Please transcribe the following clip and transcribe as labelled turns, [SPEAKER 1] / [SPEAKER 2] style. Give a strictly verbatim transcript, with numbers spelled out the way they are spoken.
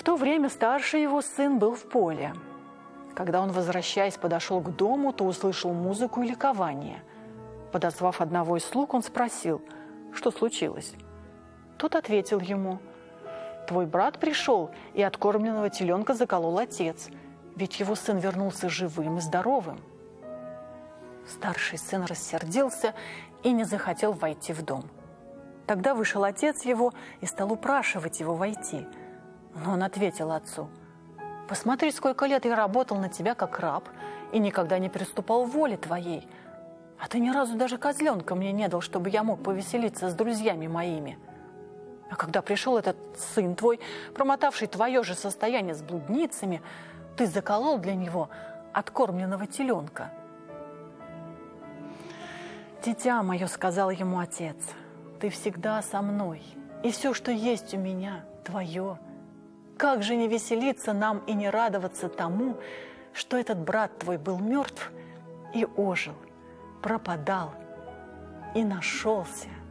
[SPEAKER 1] то время старший его сын был в поле. Когда он, возвращаясь, подошел к дому, то услышал музыку и ликование. Подозвав одного из слуг, он спросил, что случилось. Тот ответил ему: «Твой брат пришел, и откормленного теленка заколол отец, ведь его сын вернулся живым и здоровым». Старший сын рассердился и не захотел войти в дом. Тогда вышел отец его и стал упрашивать его войти. Но он ответил отцу: «Посмотри, сколько лет я работал на тебя как раб и никогда не переступал воле твоей. А ты ни разу даже козленка мне не дал, чтобы я мог повеселиться с друзьями моими. А когда пришел этот сын твой, промотавший твое же состояние с блудницами, ты заколол для него откормленного теленка». «Дитя мое, — сказал ему отец, — ты всегда со мной, и все, что есть у меня, твое. Как же не веселиться нам и не радоваться тому, что этот брат твой был мертв и ожил, пропадал и нашелся».